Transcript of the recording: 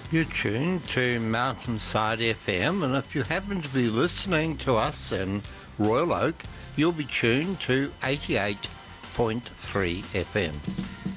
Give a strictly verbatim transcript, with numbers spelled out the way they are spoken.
You're tuned to Mountainside F M, and if you happen to be listening to us in Royal Oak, you'll be tuned to eighty-eight point three F M.